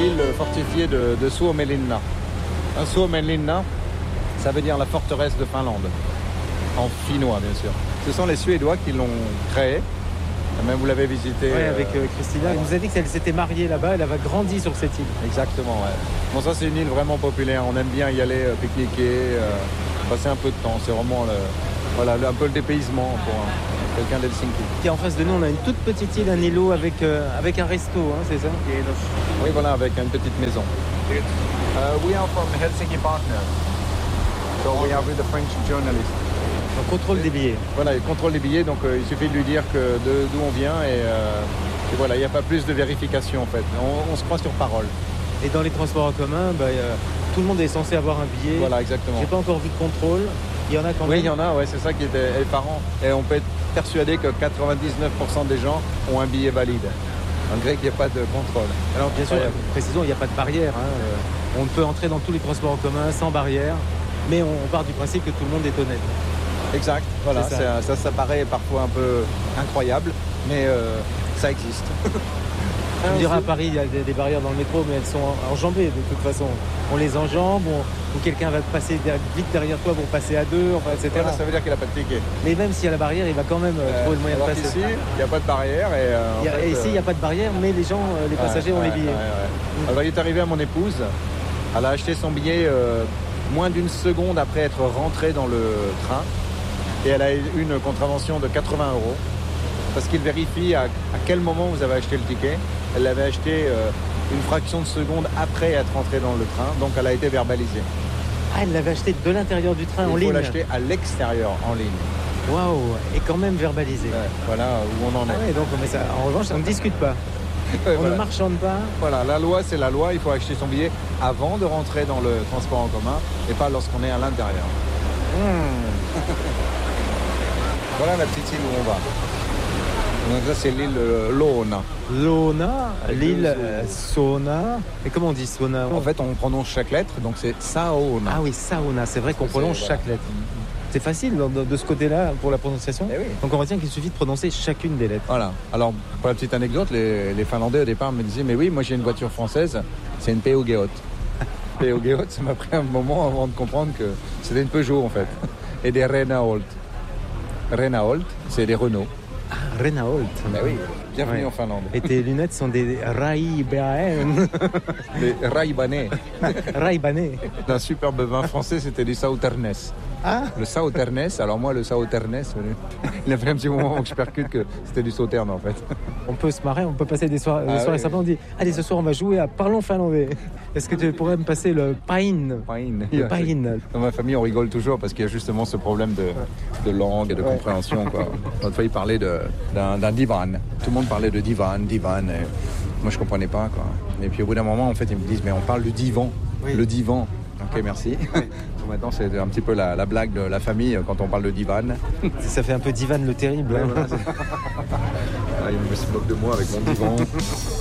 l'île fortifiée de Suomenlinna. Suomenlinna, ça veut dire la forteresse de Finlande, en finnois bien sûr. Ce sont les Suédois qui l'ont créée. Même vous l'avez visité. Oui, avec Christina. Elle nous a dit qu'elle s'était mariée là-bas, elle avait grandi sur cette île. Exactement, ouais. Bon, ça c'est une île vraiment populaire. On aime bien y aller pique-niquer, passer un peu de temps. C'est vraiment un peu le dépaysement pour quelqu'un d'Helsinki. Et en face de nous, on a une toute petite île, un îlot avec un resto, hein, c'est ça? Oui, voilà, avec une petite maison. We are from Helsinki Partners. So we are with the French journalist. On contrôle des billets. Voilà, il contrôle les billets, donc il suffit de lui dire d'où on vient et voilà, il n'y a pas plus de vérification en fait. On se croit sur parole. Et dans les transports en commun, tout le monde est censé avoir un billet. Voilà, exactement. J'ai pas encore vu de contrôle. Il y en a quand même. Oui, il y en a, ouais, c'est ça qui est effarant. Et on peut être persuadé que 99% des gens ont un billet valide, malgré qu'il n'y ait pas de contrôle. Alors bien sûr, précisons, il n'y a pas de barrière. Hein. On peut entrer dans tous les transports en commun sans barrière, mais on part du principe que tout le monde est honnête. Exact, voilà, ça paraît parfois un peu incroyable, mais ça existe. On dirait à Paris, il y a des barrières dans le métro, mais elles sont enjambées de toute façon. On les enjambe, ou quelqu'un va passer vite derrière toi pour passer à deux, enfin, etc. Voilà, ça veut dire qu'il n'a pas de ticket. Mais même s'il y a la barrière, il va quand même trouver le moyen de passer. Ici, il n'y a pas de barrière. Et ici, il n'y a pas de barrière, mais les passagers ont les billets. Alors, il est arrivé à mon épouse, elle a acheté son billet moins d'une seconde après être rentrée dans le train. Et elle a eu une contravention de 80 € parce qu'il vérifie à quel moment vous avez acheté le ticket. Elle l'avait acheté une fraction de seconde après être rentrée dans le train, donc elle a été verbalisée. Ah, elle l'avait acheté de l'intérieur du train en ligne. Il faut l'acheter à l'extérieur en ligne. Waouh, et quand même verbalisé. Ouais, voilà où on en est. Ah ouais, donc, mais ça, en revanche, on ne discute pas. On ne marchande pas. Voilà, la loi c'est la loi, il faut acheter son billet avant de rentrer dans le transport en commun et pas lorsqu'on est à l'intérieur. Voilà la petite île où on va. Donc ça c'est l'île Loona. Loona, l'île Sauna. Et comment on dit Sauna? En fait on prononce chaque lettre, donc c'est Sauna. Ah oui, Sauna, c'est vrai qu'on prononce chaque lettre. C'est facile de ce côté-là pour la prononciation. Oui. Donc on retient qu'il suffit de prononcer chacune des lettres. Voilà. Alors pour la petite anecdote, les Finlandais au départ me disaient mais oui, moi j'ai une voiture française, c'est une Peugeot. Peugeot, ça m'a pris un moment avant de comprendre que c'était une Peugeot en fait. Et des Renault. Renault, c'est des Renault. Ah, Renault. Ben oui, bienvenue en Finlande. Et tes lunettes sont des Ray-Ban. Des Ray-Banais. Ray-Banais. Un superbe vin français, c'était du Sauternes. Ah. Le Sauternes, alors moi le Sauternes, il a fait un petit moment que je percute que c'était du Sauterne en fait. On peut se marrer, on peut passer des soirées sympas, on dit allez ce soir on va jouer à Parlons finlandais. Est-ce que tu pourrais me passer le pain? Le pain. Dans ma famille on rigole toujours parce qu'il y a justement ce problème de langue et de compréhension quoi. On a failli parler d'un divan. Tout le monde parlait de divan. Et moi je comprenais pas quoi. Et puis au bout d'un moment en fait ils me disent mais on parle du divan, le divan. Ok, merci. Maintenant, c'est un petit peu la blague de la famille quand on parle de divan. Ça fait un peu divan le terrible. Ouais, voilà, il me se moque de moi avec mon divan.